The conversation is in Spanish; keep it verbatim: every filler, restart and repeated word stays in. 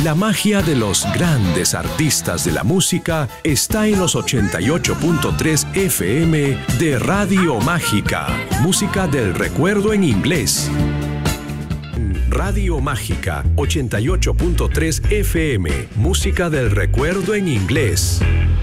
La magia de los grandes artistas de la música está en los ochenta y ocho punto tres F M de Radio Mágica. Música del recuerdo en inglés. Radio Mágica ochenta y ocho punto tres F M. Música del recuerdo en inglés.